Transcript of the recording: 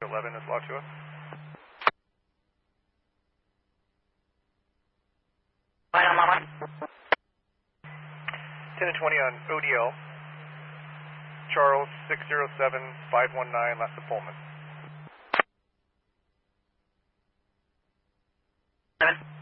11 is logged to us. 10 and 20 on ODL. Charles 607519, last to Pullman.